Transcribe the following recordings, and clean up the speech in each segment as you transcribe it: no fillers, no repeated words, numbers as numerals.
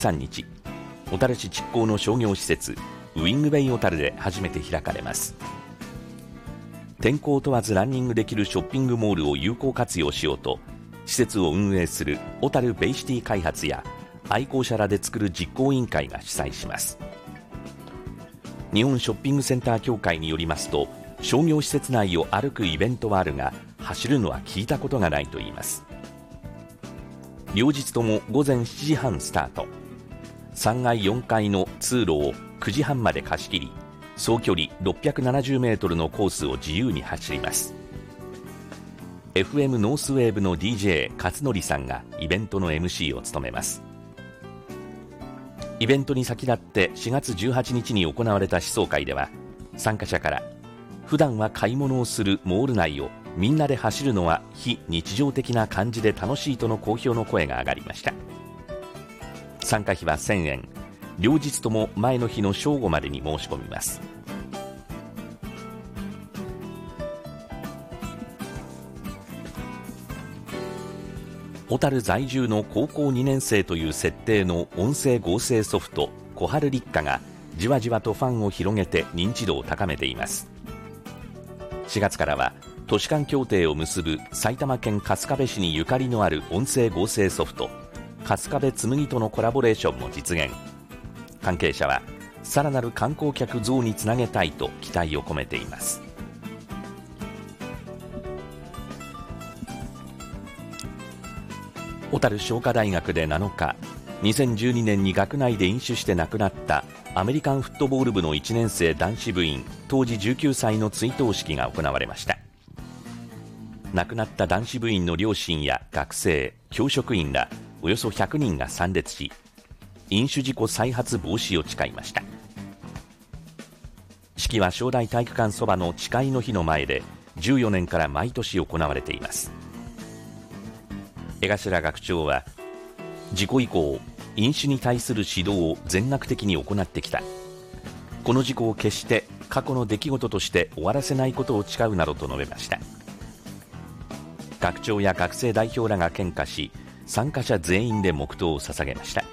13日、小樽市築港の商業施設ウィングベイ小樽で初めて開かれます。天候問わずランニングできるショッピングモールを有効活用しようと、施設を運営する小樽ベイシティ開発や愛好者らで作る実行委員会が主催します。日本ショッピングセンター協会によりますと、商業施設内を歩くイベントはあるが走るのは聞いたことがないといいます。両日とも午前7時半スタート。3階4階の通路を9時半まで貸し切り、総距離670メートルのコースを自由に走ります。FM ノースウェーブの DJ 勝則さんがイベントの MC を務めます。イベントに先立って4月18日に行われた思想会では、参加者から普段は買い物をするモール内をみんなで走るのは非日常的な感じで楽しいとの好評の声が上がりました。参加費は1000円、両日とも前の日の正午までに申し込みます。小樽在住の高校2年生という設定の音声合成ソフト小春立花がじわじわとファンを広げて認知度を高めています。4月からは都市間協定を結ぶ埼玉県春日部市にゆかりのある音声合成ソフト春日部つむぎとのコラボレーションも実現。関係者はさらなる観光客増につなげたいと期待を込めています。小樽商科大学で7日、2012年に学内で飲酒して亡くなったアメリカンフットボール部の1年生男子部員、当時19歳の追悼式が行われました。亡くなった男子部員の両親や学生、教職員らおよそ100人が参列し、飲酒事故再発防止を誓いました。式は正代体育館そばの誓いの日の前で14年から毎年行われています。江頭学長は、事故以降飲酒に対する指導を全額的に行ってきた。この事故を決して過去の出来事として終わらせないことを誓うなどと述べました。学長や学生代表らが献花し、参加者全員で黙祷を捧げました。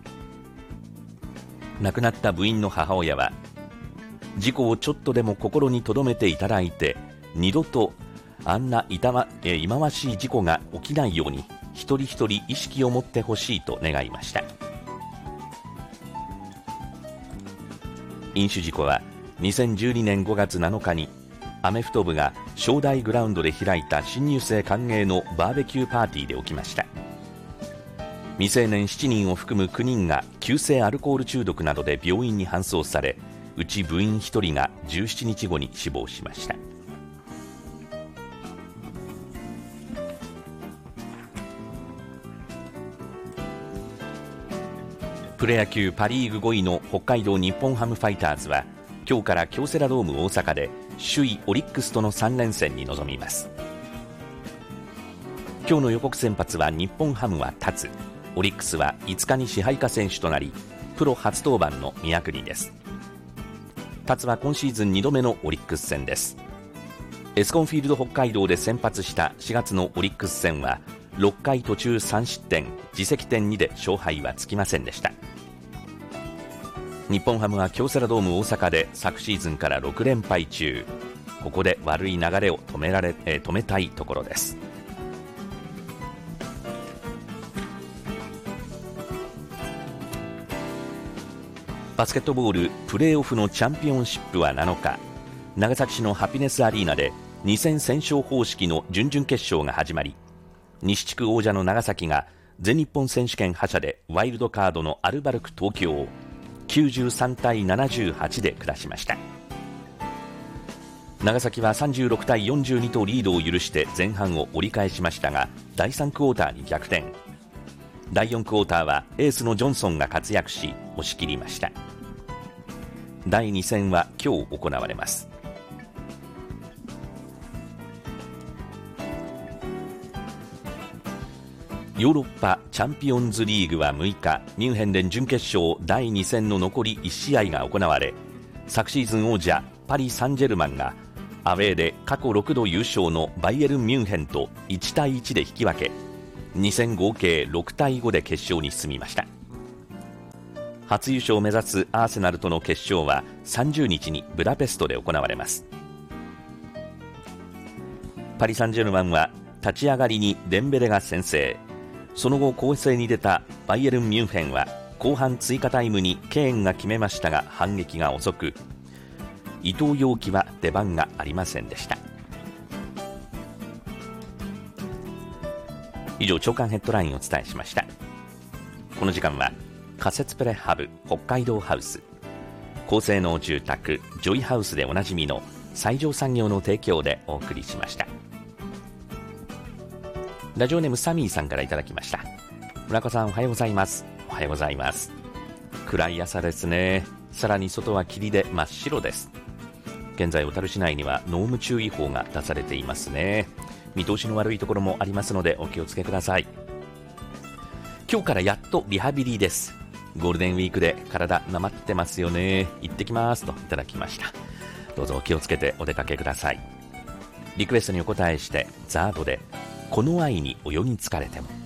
亡くなった部員の母親は、事故をちょっとでも心に留めていただいて、二度とあんな忌まわしい事故が起きないように一人一人意識を持ってほしいと願いました。飲酒事故は2012年5月7日にアメフト部が正代グラウンドで開いた新入生歓迎のバーベキューパーティーで起きました。未成年7人を含む9人が急性アルコール中毒などで病院に搬送され、うち部員1人が17日後に死亡しました。プロ野球パ・リーグ5位の北海道日本ハムファイターズは、今日から京セラドーム大阪で首位オリックスとの3連戦に臨みます。今日の予告先発は日本ハムは達、オリックスは5日に支配下選手となり、プロ初登板の宮國です。達は今シーズン2度目のオリックス戦です。エスコンフィールド北海道で先発した4月のオリックス戦は6回途中3失点、自責点2で勝敗はつきませんでした。日本ハムは京セラドーム大阪で昨シーズンから6連敗中。ここで悪い流れを止めたいところです。バスケットボールプレーオフのチャンピオンシップは7日、長崎市のハピネスアリーナで2戦先勝方式の準々決勝が始まり、西地区王者の長崎が全日本選手権覇者でワイルドカードのアルバルク東京を93対78で下しました。長崎は36対42とリードを許して前半を折り返しましたが、第3クォーターに逆転。第4クォーターはエースのジョンソンが活躍し押し切りました。第2戦は今日行われます。ヨーロッパチャンピオンズリーグは6日、ミュンヘンで準決勝第2戦の残り1試合が行われ、昨シーズン王者パリ・サンジェルマンがアウェーで過去6度優勝のバイエルン・ミュンヘンと1対1で引き分け、2戦合計6対5で決勝に進みました。 初優勝を目指すアーセナルとの決勝は30日にブダペストで行われます。パリ・サンジェルマンは立ち上がりにデンベレが先制、その後攻勢に出たバイエルン・ミュンヘンは後半追加タイムにケーンが決めましたが反撃が遅く、伊藤洋輝は出番がありませんでした。以上、朝刊ヘッドラインをお伝えしました。この時間は仮設プレハブ北海道ハウス、高性能住宅ジョイハウスでおなじみの西条産業の提供でお送りしました。ラジオネームサミーさんからいただきました。村子さん、おはようございます。おはようございます。暗い朝ですね。さらに外は霧で真っ白です。現在小樽市内には濃霧注意報が出されていますね。見通しの悪いところもありますのでお気をつけください。今日からやっとリハビリです。ゴールデンウィークで体なまってますよね。行ってきますといただきました。どうぞお気をつけてお出かけください。リクエストにお答えしてザードでこの愛に泳ぎ疲れても。